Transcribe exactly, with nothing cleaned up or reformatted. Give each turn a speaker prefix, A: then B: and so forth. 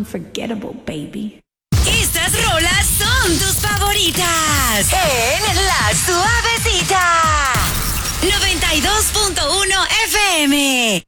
A: unforgettable, baby.
B: Estas rolas son tus favoritas en La Suavecita noventa y dos punto uno F M.